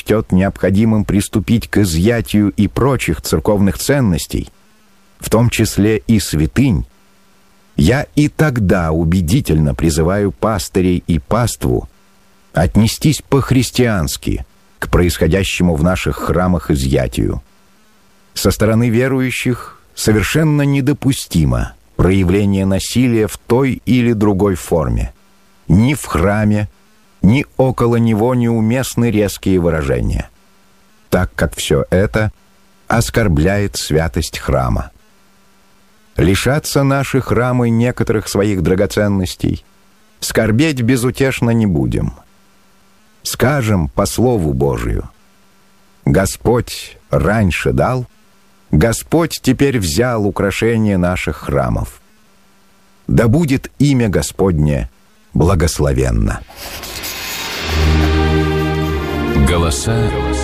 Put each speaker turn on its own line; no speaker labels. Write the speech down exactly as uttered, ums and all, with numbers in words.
сочтет необходимым приступить к изъятию и прочих церковных ценностей, в том числе и святынь, я и тогда убедительно призываю пастырей и паству отнестись по-христиански к происходящему в наших храмах изъятию. Со стороны верующих совершенно недопустимо проявление насилия в той или другой форме. Ни в храме, ни около него неуместны резкие выражения, так как все это оскорбляет святость храма. Лишаться наши храмы некоторых своих драгоценностей, скорбеть безутешно не будем. Скажем по Слову Божию: Господь раньше дал, Господь теперь взял украшение наших храмов. Да будет имя Господне благословенно.
Голоса